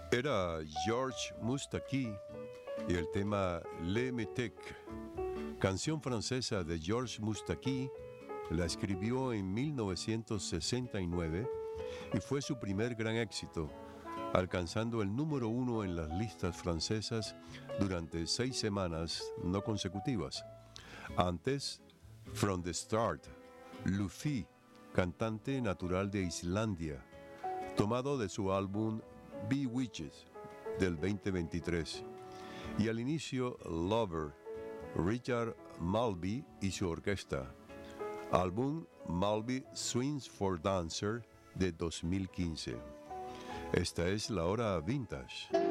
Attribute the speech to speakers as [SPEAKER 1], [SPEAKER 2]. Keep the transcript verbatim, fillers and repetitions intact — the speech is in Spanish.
[SPEAKER 1] Era Georges Moustaki y el tema Le Métèque, canción francesa de Georges Moustaki. La escribió en mil novecientos sesenta y nueve y fue su primer gran éxito, alcanzando el número uno en las listas francesas durante seis semanas no consecutivas. Antes, From the Start, Luffy, cantante natural de Islandia, tomado de su álbum Bewitched del veinte veintitrés. Y al inicio, Lover, Richard Mulvey y su orquesta, álbum Mulvey Swings for Dancer de dos mil quince. Esta es la hora vintage.